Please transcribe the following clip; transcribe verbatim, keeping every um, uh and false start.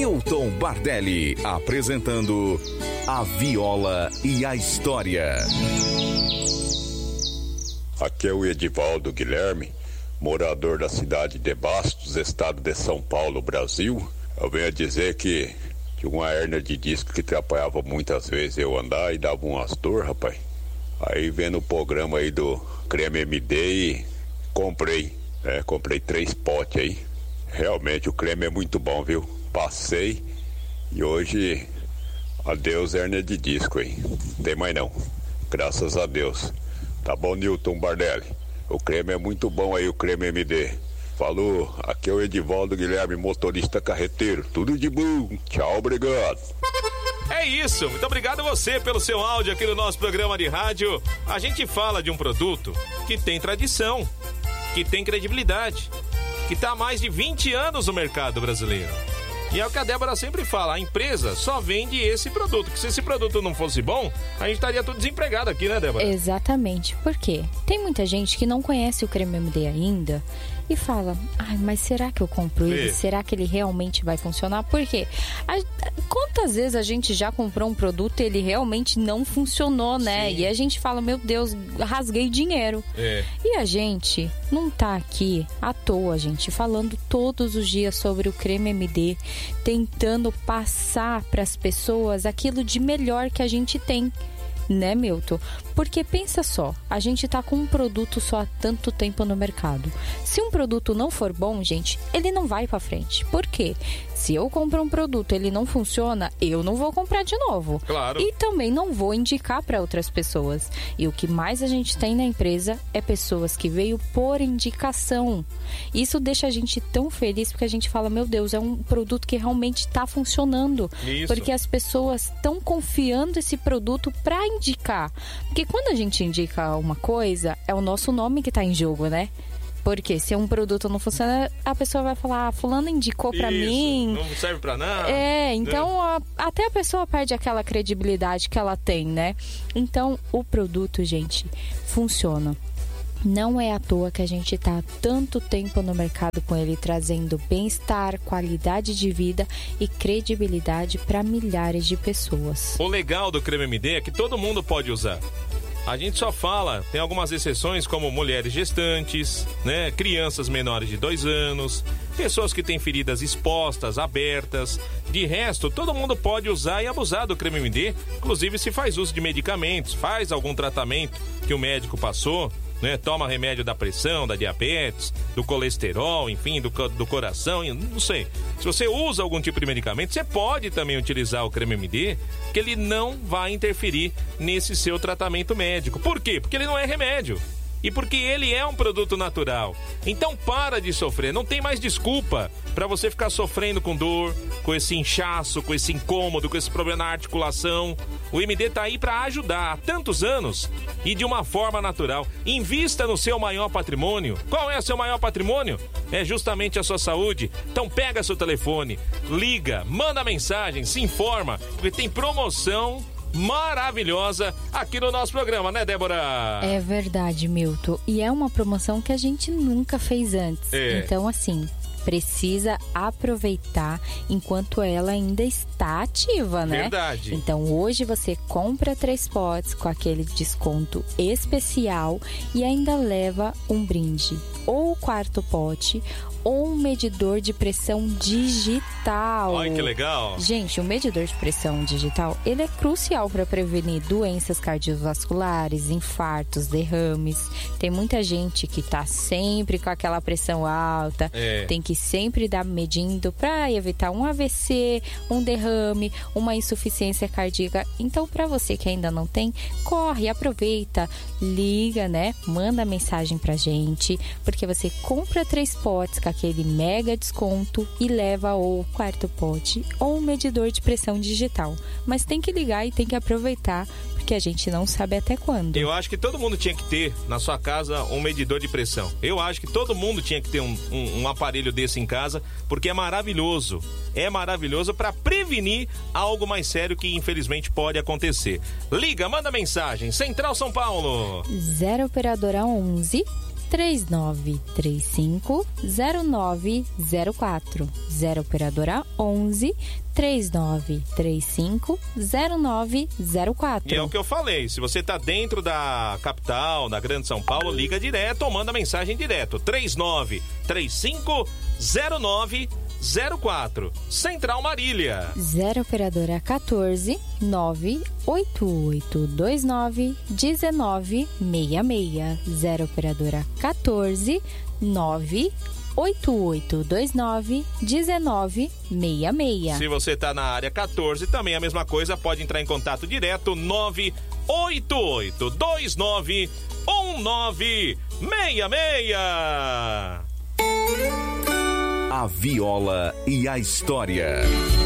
Newton Bardelli, apresentando A Viola e a História. Aqui é o Edivaldo Guilherme, morador da cidade de Bastos, estado de São Paulo, Brasil. Eu venho a dizer que tinha uma hérnia de disco que atrapalhava muitas vezes eu andar e dava umas dor, rapaz. Aí vendo o programa aí do creme M D e comprei, é, comprei três potes aí. Realmente o creme é muito bom, viu? Passei e hoje, adeus hérnia de disco aí. Não tem mais não, graças a Deus. Tá bom, Newton Bardelli? O creme é muito bom aí, o creme M D. Falou, aqui é o Edivaldo Guilherme, motorista carreteiro. Tudo de bom. Tchau, obrigado. É isso, muito obrigado a você pelo seu áudio aqui no nosso programa de rádio. A gente fala de um produto que tem tradição, que tem credibilidade, que está há mais de vinte anos no mercado brasileiro. E é o que a Débora sempre fala, a empresa só vende esse produto, que se esse produto não fosse bom, a gente estaria tudo desempregado aqui, né, Débora? Exatamente, por quê? Tem muita gente que não conhece o creme M D ainda e fala, ai, mas será que eu compro ele? É. Será que ele realmente vai funcionar? Por quê? A, quantas vezes a gente já comprou um produto e ele realmente não funcionou, né? Sim. E a gente fala, meu Deus, rasguei dinheiro. É. E a gente não tá aqui à toa, gente, falando todos os dias sobre o creme M D, tentando passar para as pessoas aquilo de melhor que a gente tem, né, Milton? Porque pensa só, a gente tá com um produto só há tanto tempo no mercado. Se um produto não for bom, gente, ele não vai pra frente. Por quê? Se eu compro um produto e ele não funciona, eu não vou comprar de novo. Claro. E também não vou indicar para outras pessoas. E o que mais a gente tem na empresa é pessoas que veio por indicação. Isso deixa a gente tão feliz porque a gente fala, meu Deus, é um produto que realmente tá funcionando. Isso. Porque as pessoas estão confiando esse produto para indicar. Porque quando a gente indica uma coisa, é o nosso nome que tá em jogo, né? Porque se um produto não funciona, a pessoa vai falar, ah, fulano indicou pra Isso, mim. não serve pra nada. É, então a, até a pessoa perde aquela credibilidade que ela tem, né? Então o produto, gente, funciona. Não é à toa que a gente tá há tanto tempo no mercado com ele, trazendo bem-estar, qualidade de vida e credibilidade para milhares de pessoas. O legal do creme M D é que todo mundo pode usar. A gente só fala, tem algumas exceções como mulheres gestantes, né, crianças menores de dois anos, pessoas que têm feridas expostas, abertas. De resto, todo mundo pode usar e abusar do creme M D, inclusive se faz uso de medicamentos, faz algum tratamento que o médico passou, né, toma remédio da pressão, da diabetes, do colesterol, enfim, do, do coração, não sei. Se você usa algum tipo de medicamento, você pode também utilizar o creme M D, que ele não vai interferir nesse seu tratamento médico. Por quê? Porque ele não é remédio. E porque ele é um produto natural. Então para de sofrer, não tem mais desculpa para você ficar sofrendo com dor, com esse inchaço, com esse incômodo, com esse problema na articulação. O M D tá aí para ajudar há tantos anos e de uma forma natural. Invista no seu maior patrimônio. Qual é o seu maior patrimônio? É justamente a sua saúde. Então pega seu telefone, liga, manda mensagem, se informa, porque tem promoção maravilhosa aqui no nosso programa, né, Débora? É verdade, Milton. E é uma promoção que a gente nunca fez antes. É. Então, assim, precisa aproveitar enquanto ela ainda está ativa, né? Verdade. Então, hoje você compra três potes com aquele desconto especial e ainda leva um brinde. Ou o quarto pote, ou um medidor de pressão digital. Olha que legal. Gente, o medidor de pressão digital, ele é crucial para prevenir doenças cardiovasculares, infartos, derrames. Tem muita gente que tá sempre com aquela pressão alta, É. tem que sempre dar medindo para evitar um A V C, um derrame, uma insuficiência cardíaca. Então, para você que ainda não tem, corre, aproveita, liga, né? Manda mensagem pra gente, porque você compra três potes com aquele mega desconto e leva ou o quarto pote ou um medidor de pressão digital. Mas tem que ligar e tem que aproveitar, porque a gente não sabe até quando. Eu acho que todo mundo tinha que ter na sua casa um medidor de pressão. Eu acho que todo mundo tinha que ter um, um, um aparelho desse em casa, porque é maravilhoso. É maravilhoso para prevenir algo mais sério que infelizmente pode acontecer. Liga, manda mensagem. Central São Paulo. zero operadora onze, três nove três cinco zero nove zero quatro. zero operadora onze três nove três cinco zero nove zero quatro. E é o que eu falei, se você tá dentro da capital, da Grande São Paulo, liga direto ou manda mensagem direto. três nove três cinco zero nove zero quatro. Central Marília. zero operadora quatorze nove oito oito dois nove um nove seis seis. zero operadora quatorze nove oito oito dois nove um nove seis seis. Se você tá na área quatorze, também a mesma coisa, pode entrar em contato direto nove oito oito dois nove um nove seis seis. A Viola e a História.